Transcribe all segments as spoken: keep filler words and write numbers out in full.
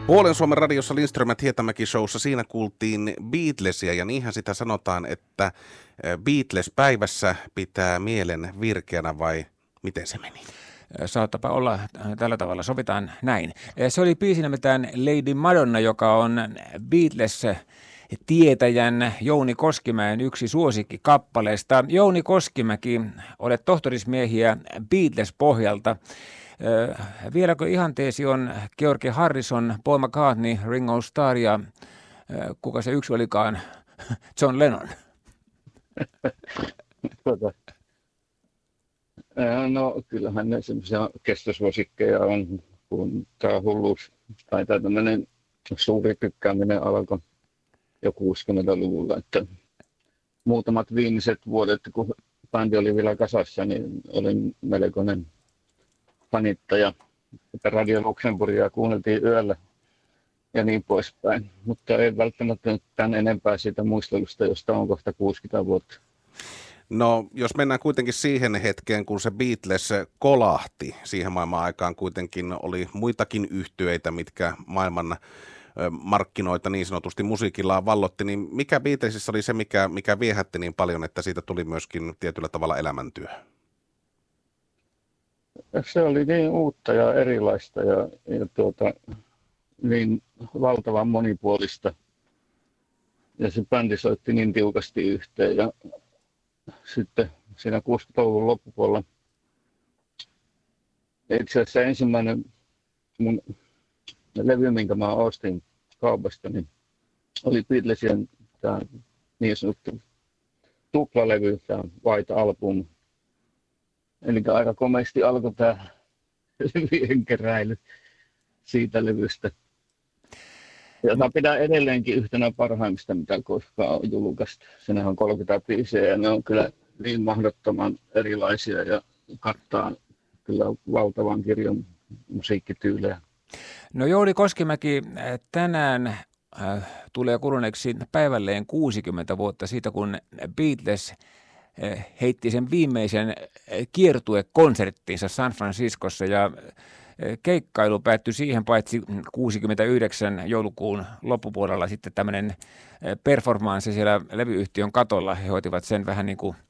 Puolen Suomen radiossa Lindström ja Hietamäki showssa siinä kuultiin Beatlesia ja niinhän sitä sanotaan, että Beatles päivässä pitää mielen virkeänä vai miten se meni? Saatapa olla tällä tavalla, sovitaan näin. Se oli biisi nimeltään Lady Madonna, joka on Beatles-tietäjän Jouni Koskimäen yksi suosikki kappaleesta. Jouni Koskimäki, olet tohtorismiehiä Beatles-pohjalta. Vieläkö ihanteesi on George Harrison, Paul McCartney, Ringo Starr ja kuka se yksi olikaan, John Lennon? No kyllähän ne semmoisia kestosuosikkeja on, kun tämä hulluus tai tämä tämmöinen suuri tykkääminen alkoi jo kuusikymmentäluvulla. Että muutamat viimeiset vuodet, kun bändi oli vielä kasassa, niin olin melkoinen fanittaja. Radio Luxemburgia kuunneltiin yöllä ja niin poispäin. Mutta ei välttämättä tämän enempää siitä muistelusta, josta on kohta kuusikymmentä vuotta. No, jos mennään kuitenkin siihen hetkeen, kun se Beatles kolahti, siihen maailman aikaan kuitenkin oli muitakin yhtyeitä, mitkä maailman markkinoita niin sanotusti musiikillaan vallotti, niin mikä Beatlesissa oli se, mikä, mikä viehätti niin paljon, että siitä tuli myöskin tietyllä tavalla elämäntyö? Se oli niin uutta ja erilaista ja, ja tuota, niin valtavan monipuolista. Ja se bändi soitti niin tiukasti yhteen ja sitten siinä kuusikymmentäluvun loppupuolella itse asiassa ensimmäinen mun levy, minkä mä ostin kaupasta, niin oli Beatlesien tämä niin sanottu tuplalevy, tämä White Album. Eli aika komeasti alkoi tämä levyjen keräily siitä levystä, jota pidän edelleenkin yhtenä parhaimmista, mitä koskaan on julkaistu. Siinähän on kolmekymmentä biisiä ja ne on kyllä niin mahdottoman erilaisia ja kattaa kyllä valtavan kirjon musiikkityylejä. No Jouni Koskimäki, tänään äh, tulee kuluneeksi päivälleen kuusikymmentä vuotta siitä, kun Beatles äh, heitti sen viimeisen kiertuekonserttinsa San Franciscossa ja keikkailu päättyi siihen, paitsi kuusikymmentäyhdeksän joulukuun loppupuolella sitten tämmöinen performanssi siellä levyyhtiön katolla. He hoitivat sen vähän niin kuin,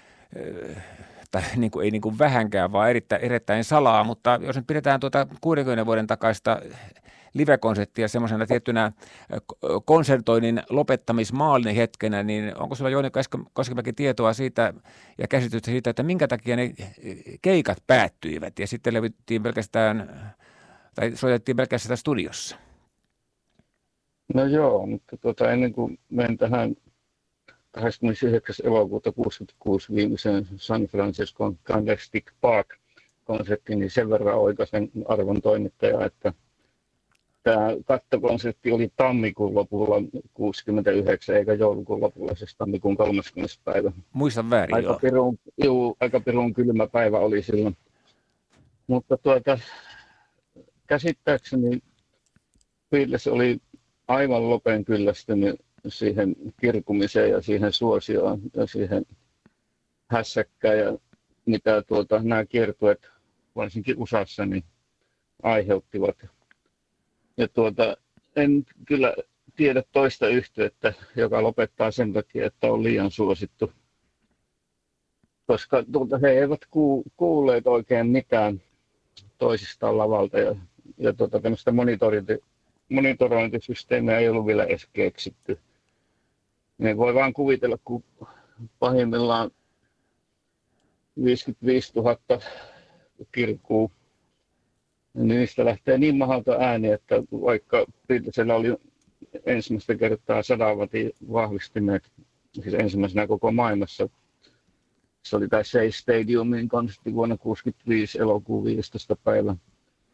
tai niin kuin, ei niin kuin vähänkään, vaan erittäin, erittäin salaa, mutta jos nyt pidetään tuota kuudenkymmenen vuoden takaista live-konserttia semmoisena tiettynä konsertoinnin lopettamismaalinen hetkenä, niin onko sulla Jouni Koskimäki tietoa siitä ja käsitystä siitä, että minkä takia ne keikat päättyivät ja sitten levyttiin pelkästään, tai soitettiin pelkästään studiossa? No joo, mutta tuota, ennen kuin menen tähän kahdeskymmenesyhdeksäs elokuuta kuusikymmentäkuusi viimeiseen San Franciscon Candlestick Park-konserttiin, niin sen verran oikaisen arvon toimittaja, että tämä kattokonsertti oli tammikuun lopulla kuusikymmentäyhdeksän eikä joulukuun lopulla, siis tammikuun kolmaskymmenes päivä. Muistan väärin, aika joo. Pirun, juu, aika pirun kylmä päivä oli silloin. Mutta tuota, käsittääkseni Beatles oli aivan lopen kyllästynyt siihen kirkumiseen ja siihen suosioon ja siihen hässäkkään ja mitä tuota, nämä kiertueet varsinkin U S A:ssa niin aiheuttivat. Ja tuota, en kyllä tiedä toista yhtyettä, joka lopettaa sen takia, että on liian suosittu. Koska tuota, he eivät ku, kuulleet oikein mitään toisistaan lavalta ja, ja tuota, tämmöistä monitorointi, monitorointisysteemiä ei ollut vielä edes keksitty. Ne voi vaan kuvitella, kun pahimmillaan viisikymmentäviisituhatta kirkuu, niin niistä lähtee niin mahdoton ääni, että vaikka Beatlesilla oli ensimmäistä kertaa sadan watin vahvistimet, siis ensimmäisenä koko maailmassa, se oli tämä Shea Stadiumin konsertti vuonna tuhatyhdeksänsataakuusikymmentäviisi elokuun viidestoista päivä.